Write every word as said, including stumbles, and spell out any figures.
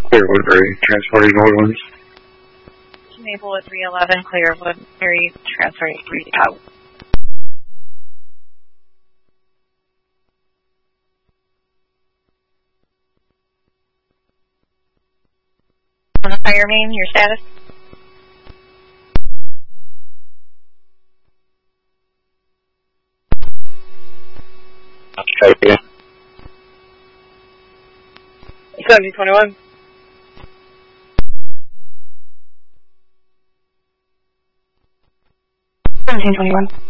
Clear Woodbury, transporting Northlands. Maplewood three eleven, Clear Woodbury, transferring three out. On the fire main, your status? Try again. seventeen twenty-one. seventeen twenty-one.